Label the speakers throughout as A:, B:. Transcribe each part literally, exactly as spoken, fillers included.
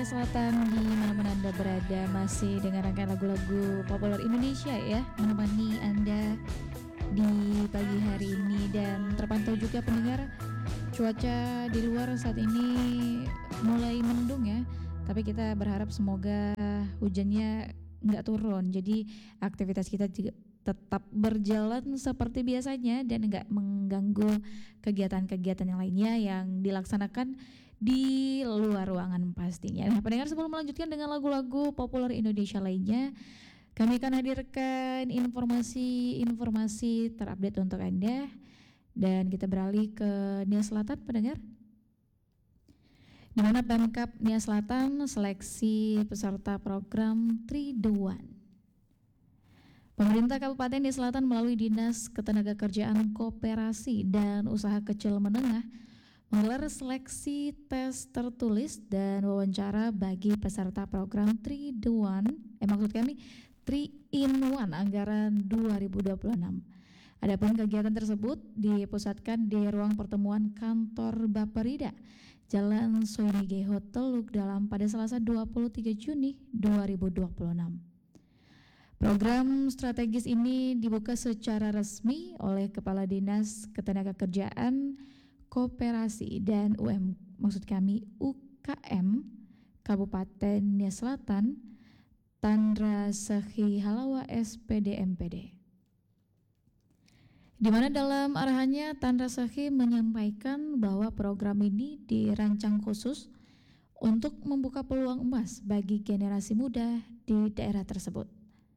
A: Nia Selatan di mana-mana Anda berada masih dengan rangkaian lagu-lagu populer Indonesia ya menemani Anda di pagi hari ini dan terpantau juga pendengar cuaca di luar saat ini mulai mendung ya, tapi kita berharap semoga hujannya nggak turun jadi aktivitas kita juga tetap berjalan seperti biasanya dan nggak mengganggu kegiatan-kegiatan yang lainnya yang dilaksanakan di luar ruangan pastinya. Nah, pendengar sebelum melanjutkan dengan lagu-lagu populer Indonesia lainnya, kami akan hadirkan informasi-informasi terupdate untuk Anda dan kita beralih ke Nia Selatan, pendengar. Di mana Pemkab Nia Selatan seleksi peserta program tiga in satu. Pemerintah Kabupaten Nia Selatan melalui Dinas Ketenagakerjaan Koperasi dan Usaha Kecil Menengah menggelar seleksi tes tertulis dan wawancara bagi peserta program tiga in satu, eh maksud kami tiga in satu anggaran dua ribu dua puluh enam. Adapun kegiatan tersebut dipusatkan di ruang pertemuan kantor Baperida, Jalan Soinigeho Teluk Dalam pada Selasa dua puluh tiga Juni dua ribu dua puluh enam. Program strategis ini dibuka secara resmi oleh Kepala Dinas Ketenagakerjaan Koperasi dan U M maksud kami U K M Kabupaten Nia Selatan, Tandra Sehi Halawa S P D M P D. Di mana dalam arahannya Tandra Sehi menyampaikan bahwa program ini dirancang khusus untuk membuka peluang emas bagi generasi muda di daerah tersebut.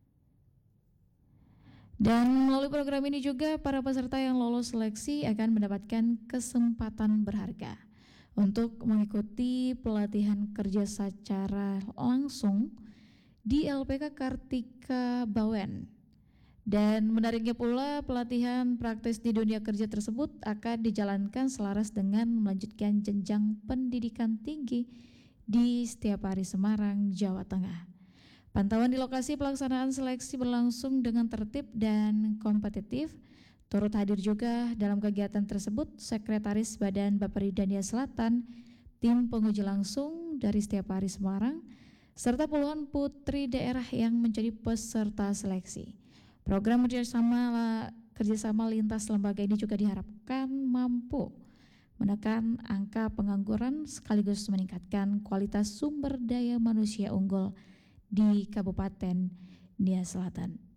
A: Dan melalui program ini juga para peserta yang lolos seleksi akan mendapatkan kesempatan berharga untuk mengikuti pelatihan kerja secara langsung di L P K Kartika Bawen. Dan menariknya pula pelatihan praktis di dunia kerja tersebut akan dijalankan selaras dengan melanjutkan jenjang pendidikan tinggi di Setiapari Semarang, Jawa Tengah. Pantauan di lokasi pelaksanaan seleksi berlangsung dengan tertib dan kompetitif. Turut hadir juga dalam kegiatan tersebut Sekretaris Badan Baperida Nia Selatan, tim penguji langsung dari Setiapari Semarang, serta puluhan putri daerah yang menjadi peserta seleksi. Program kerjasama, kerjasama lintas lembaga ini juga diharapkan mampu menekan angka pengangguran sekaligus meningkatkan kualitas sumber daya manusia unggul di Kabupaten Nia Selatan.